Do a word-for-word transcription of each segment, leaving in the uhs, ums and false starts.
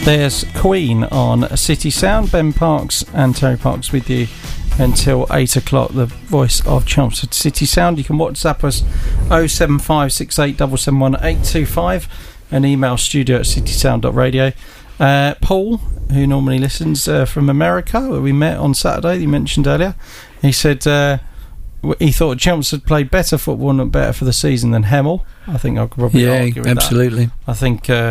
There's Queen on City Sound. Ben Parks and Terry Parks with you until eight o'clock. The voice of Chelmsford City Sound. You can WhatsApp us oh seven five six eight seven seven one eight two five and email studio at citysound dot radio. Uh, Paul, who normally listens uh, from America, where we met on Saturday, you mentioned earlier, he said uh, he thought Chelmsford played better football and better for the season than Hemel. I think I could probably yeah, argue with absolutely. that. I think uh,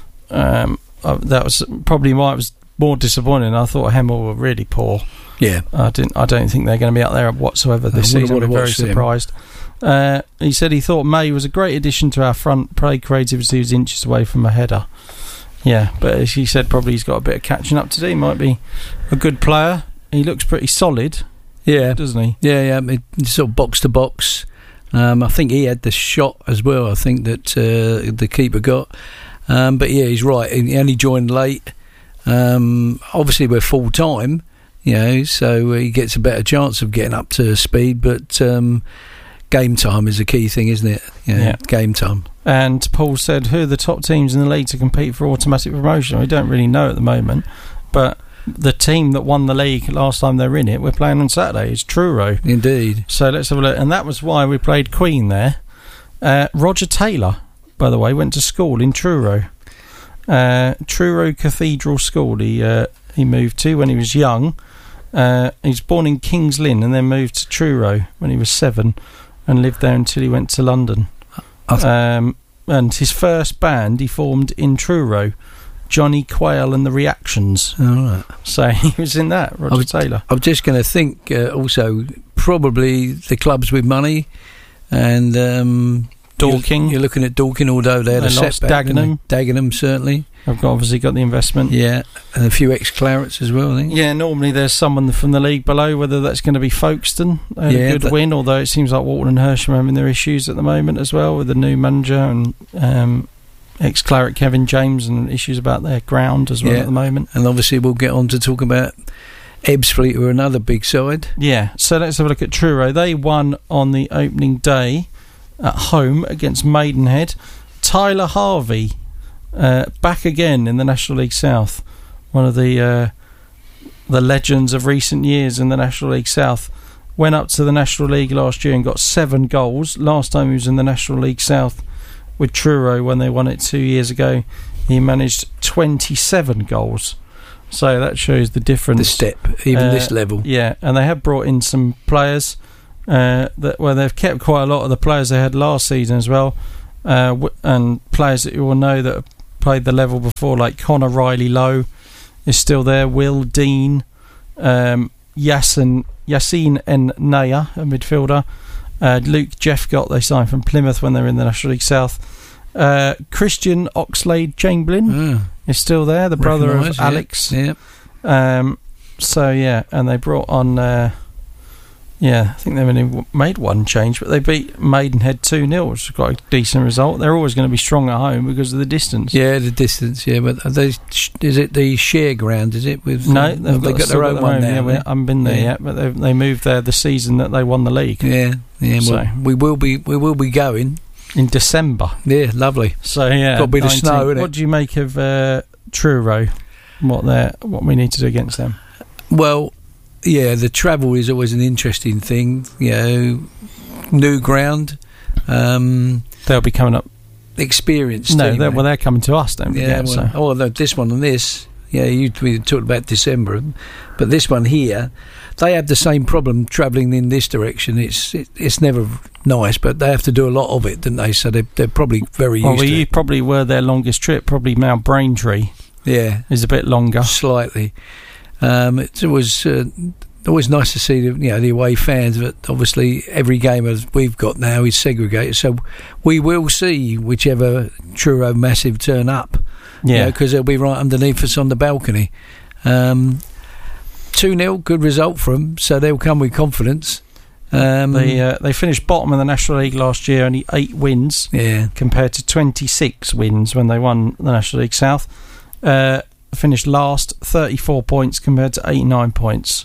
um, uh, that was probably why it was more disappointing. I thought Hemel were really poor. Yeah, I didn't. I don't think they're going to be up there whatsoever this I season. I'm very surprised. Uh, he said he thought May was a great addition to our front. Played creativity, was inches away from a header. Yeah, but as he said, probably he's got a bit of catching up to do. He might be a good player. He looks pretty solid. Yeah, doesn't he? Yeah, yeah. It's sort of box to box. Um, I think he had the shot as well. I think that uh, the keeper got. Um, but yeah, he's right. He only joined late. Um, obviously, we're full time, you know, so he gets a better chance of getting up to speed. But um, game time is a key thing, isn't it? You know, yeah, game time. And Paul said, who are the top teams in the league to compete for automatic promotion? We don't really know at the moment, but the team that won the league last time they were in it, we're playing on Saturday, is Truro. Indeed. So let's have a look. And that was why we played Queen there. Uh, Roger Taylor, by the way, went to school in Truro. Uh, Truro Cathedral School he, uh, he moved to when he was young. Uh, he was born in Kings Lynn and then moved to Truro when he was seven and lived there until he went to London. Um, and his first band he formed in Truro, Johnny Quayle and the Reactions. All right. So he was in that, Roger I was, Taylor. I'm just going to think uh, also probably the clubs with money and um, Dorking. You're, you're looking at Dorking, although they had they a lost setback. Dagenham. Dagenham, certainly. I've got, obviously got the investment. Yeah, and a few ex-Clarets as well, I think. Yeah, normally there's someone from the league below, whether that's going to be Folkestone. They had yeah, a good win, although it seems like Walton and Hersham are having their issues at the moment as well with the new manager and um, ex-Claret Kevin James and issues about their ground as well yeah. at the moment. And obviously we'll get on to talk about Ebbsfleet, who are another big side. Yeah, so let's have a look at Truro. They won on the opening day at home against Maidenhead. Tyler Harvey uh, back again in the National League South, one of the uh, the legends of recent years in the National League South. Went up to the National League last year and got seven goals. Last time he was in the National League South with Truro when they won it two years ago, he managed twenty-seven goals. So that shows the difference. The step, even uh, this level. Yeah, and they have brought in some players uh, that well, they've kept quite a lot of the players they had last season as well, uh, w- and players that you will know that have played the level before, like Connor Riley Lowe is still there, Will Dean, um, Yasin Yassine N Naya, a midfielder, uh, Luke Jeffcott they signed from Plymouth when they were in the National League South. Uh, Christian Oxlade Chamberlain oh. is still there, the brother of yeah. Alex. Yeah. Um, so yeah, and they brought on. Uh, yeah, I think they've only made one change, but they beat Maidenhead two nil, which is quite a decent result. They're always going to be strong at home because of the distance. Yeah, the distance. Yeah, but are they, is it the share ground? Is it with? No, um, they've have got, they got their own one now. Yeah, we haven't been there yeah. yet, but they they moved there the season that they won the league. Yeah, yeah. So. Well, we will be we will be going in December. Yeah, lovely. So yeah, got to be the snow, innit? What do you make of uh, Truro? What they what we need to do against them? Well, yeah, the travel is always an interesting thing. You know, new ground. Um, They'll be coming up. Experienced. No, team, they're, well, they're coming to us, don't we? Yeah. Well, so. Oh no, this one and this. Yeah, you we talked about December, but this one here, they have the same problem travelling in this direction. It's it, it's never nice, but they have to do a lot of it, don't they? So they they're probably very well, used well, to you it. probably were their longest trip. Probably Mount Braintree. Yeah, is a bit longer, slightly. Um, it was uh, always nice to see the you know the away fans, but obviously every game as we've got now is segregated. So we will see whichever Truro Massive turn up. Yeah, because you know, they'll be right underneath us on the balcony. Um, two nil, good result for them, so they'll come with confidence. Um, they uh, they finished bottom of the National League last year, only eight wins, yeah, compared to twenty-six wins when they won the National League South. Uh, finished last, thirty-four points compared to eighty-nine points.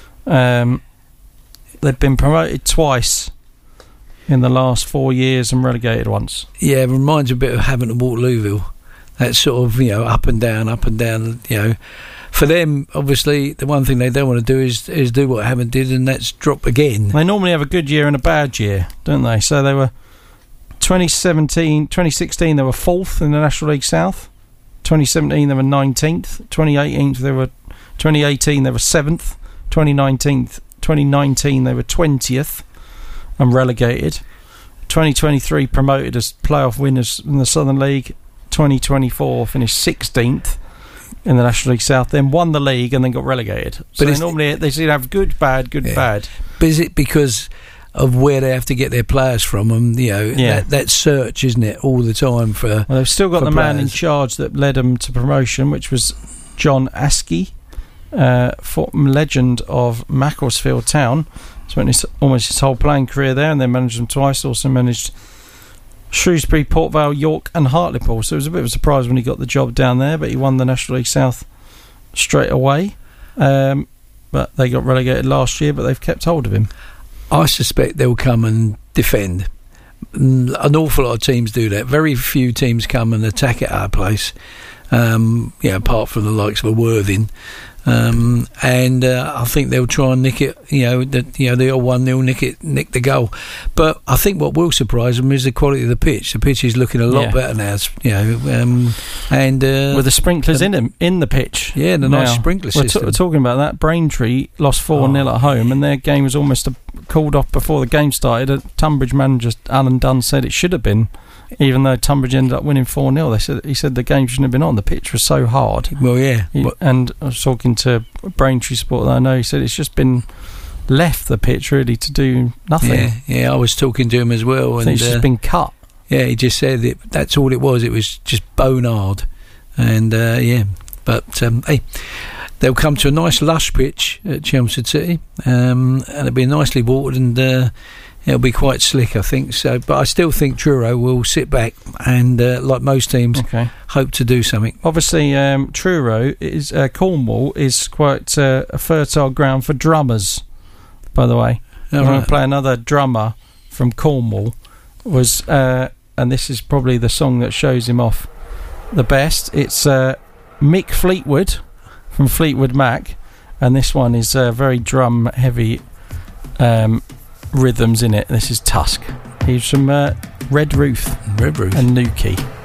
Um, they've been promoted twice in the last four years and relegated once. Yeah, it reminds me a bit of Havant and Waterlooville. that sort of, you know, up and down, up and down, you know. For them, obviously, the one thing they don't want to do is is do what Hammond did, and that's drop again. They normally have a good year and a bad year, don't they? So they were twenty seventeen, twenty sixteen they were fourth in the National League South. twenty seventeen they were nineteenth. twenty eighteen they were twenty eighteen they were seventh. twenty nineteen twenty nineteen they were twentieth and relegated. twenty twenty-three promoted as playoff winners in the Southern League. twenty twenty-four finished sixteenth in the National League South, then won the league and then got relegated. So but they normally they seem to have good, bad, good, yeah. bad. But is it because of where they have to get their players from? And you know, yeah. that, that search, isn't it, all the time for. Well, they've still got the players. man in charge that led them to promotion, which was John Askey, uh, legend of Macclesfield Town. Spent his, almost his whole playing career there, and then managed them twice. Also managed Shrewsbury, Port Vale, York and Hartlepool. So it was a bit of a surprise when he got the job down there, but he won the National League South straight away. Um, but they got relegated last year, but they've kept hold of him. I suspect they'll come and defend. An awful lot of teams do that. Very few teams come and attack at our place, um, yeah, apart from the likes of a Worthing. Um, and uh, I think they'll try and nick it. You know, the, you know, the old one nil nick it, nick the goal. But I think what will surprise them is the quality of the pitch. The pitch is looking a lot yeah. better now. You know, um, and uh, with the sprinklers um, in them in the pitch. Yeah, the now, nice sprinkler we're system. T- we're talking about that. Braintree lost four nil oh, at home, yeah. and their game was almost a, called off before the game started. A Tunbridge manager Alan Dunn said it should have been. Even though Tunbridge ended up winning four nil, they said he said the game shouldn't have been on. The pitch was so hard. Well, yeah. He, and I was talking to Braintree support that I know. He said it's just been left the pitch really to do nothing. Yeah, yeah. I was talking to him as well, I and think it's uh, just been cut. Yeah, he just said that that's all it was. It was just bone hard, and uh, yeah. But um, hey, they'll come to a nice lush pitch at Chelmsford City, um, and it'll be nicely watered and. Uh, It'll be quite slick, I think. So, but I still think Truro will sit back and, uh, like most teams, okay. hope to do something. Obviously, um, Truro is uh, Cornwall is quite uh, a fertile ground for drummers. By the way, I'm going to play another drummer from Cornwall. Was uh, and this is probably the song that shows him off the best. It's uh, Mick Fleetwood from Fleetwood Mac, and this one is uh, very drum heavy. Um, rhythms in it. This is Tusk. He's from uh, Red Roof Red Roof and Newquay.